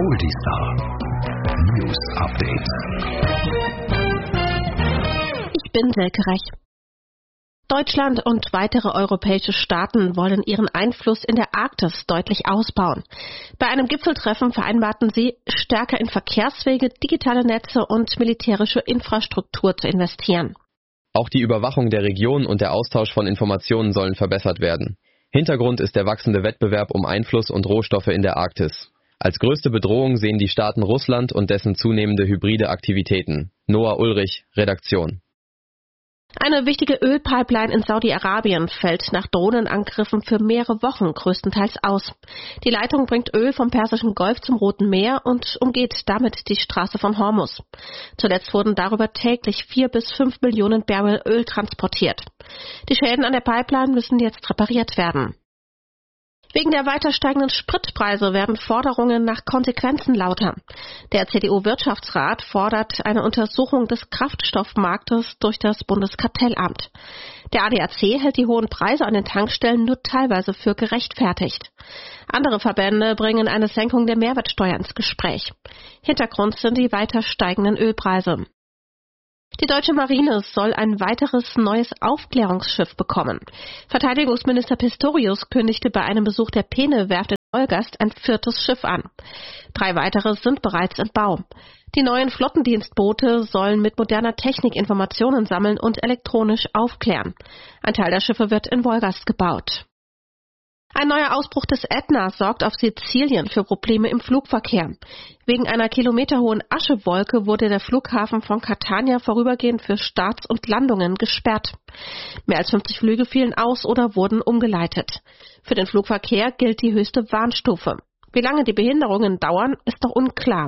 Oldistar News Update. Ich bin Silke Rech. Deutschland und weitere europäische Staaten wollen ihren Einfluss in der Arktis deutlich ausbauen. Bei einem Gipfeltreffen vereinbarten sie, stärker in Verkehrswege, digitale Netze und militärische Infrastruktur zu investieren. Auch die Überwachung der Region und der Austausch von Informationen sollen verbessert werden. Hintergrund ist der wachsende Wettbewerb um Einfluss und Rohstoffe in der Arktis. Als größte Bedrohung sehen die Staaten Russland und dessen zunehmende hybride Aktivitäten. Noah Ulrich, Redaktion. Eine wichtige Ölpipeline in Saudi-Arabien fällt nach Drohnenangriffen für mehrere Wochen größtenteils aus. Die Leitung bringt Öl vom Persischen Golf zum Roten Meer und umgeht damit die Straße von Hormuz. Zuletzt wurden darüber täglich 4 bis 5 Millionen Barrel Öl transportiert. Die Schäden an der Pipeline müssen jetzt repariert werden. Wegen der weiter steigenden Spritpreise werden Forderungen nach Konsequenzen lauter. Der CDU-Wirtschaftsrat fordert eine Untersuchung des Kraftstoffmarktes durch das Bundeskartellamt. Der ADAC hält die hohen Preise an den Tankstellen nur teilweise für gerechtfertigt. Andere Verbände bringen eine Senkung der Mehrwertsteuer ins Gespräch. Hintergrund sind die weiter steigenden Ölpreise. Die deutsche Marine soll ein weiteres neues Aufklärungsschiff bekommen. Verteidigungsminister Pistorius kündigte bei einem Besuch der Peene-Werft in Wolgast ein 4. Schiff an. 3 weitere sind bereits in Bau. Die neuen Flottendienstboote sollen mit moderner Technik Informationen sammeln und elektronisch aufklären. Ein Teil der Schiffe wird in Wolgast gebaut. Ein neuer Ausbruch des Ätna sorgt auf Sizilien für Probleme im Flugverkehr. Wegen einer kilometerhohen Aschewolke wurde der Flughafen von Catania vorübergehend für Starts und Landungen gesperrt. Mehr als 50 Flüge fielen aus oder wurden umgeleitet. Für den Flugverkehr gilt die höchste Warnstufe. Wie lange die Behinderungen dauern, ist noch unklar.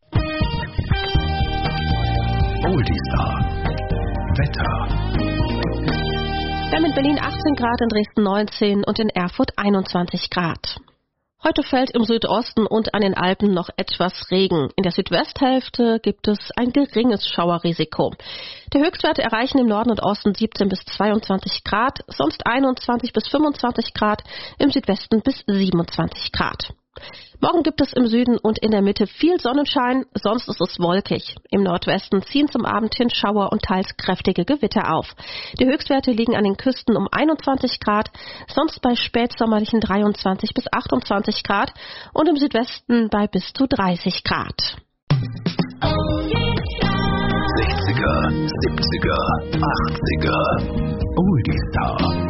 Oldistar Wetter. Wir haben in Berlin 18 Grad, in Dresden 19 und in Erfurt 21 Grad. Heute fällt im Südosten und an den Alpen noch etwas Regen. In der Südwesthälfte gibt es ein geringes Schauerrisiko. Die Höchstwerte erreichen im Norden und Osten 17 bis 22 Grad, sonst 21 bis 25 Grad, im Südwesten bis 27 Grad. Morgen gibt es im Süden und in der Mitte viel Sonnenschein, sonst ist es wolkig. Im Nordwesten ziehen zum Abend hin Schauer und teils kräftige Gewitter auf. Die Höchstwerte liegen an den Küsten um 21 Grad, sonst bei spätsommerlichen 23 bis 28 Grad und im Südwesten bei bis zu 30 Grad. 60er, 70er, 80er, Oldistar.